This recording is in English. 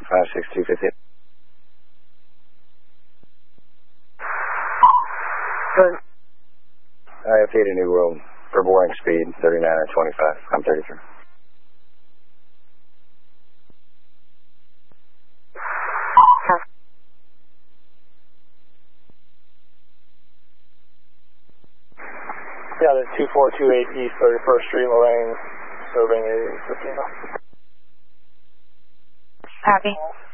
56250. Good. I have a new road for boring speed, 39 or 25. I'm 33. Yeah, that's 2428 East 31st Street, Lorraine, serving a 15. Copy.